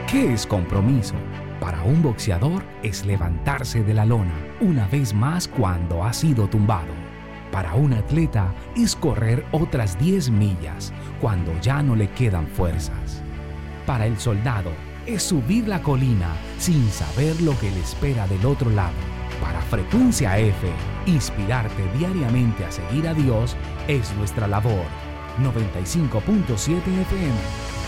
¿Qué es compromiso? Para un boxeador es levantarse de la lona una vez más cuando ha sido tumbado. Para un atleta es correr otras 10 millas cuando ya no le quedan fuerzas. Para el soldado es subir la colina sin saber lo que le espera del otro lado. Para Frecuencia F, inspirarte diariamente a seguir a Dios es nuestra labor. 95.7 FM.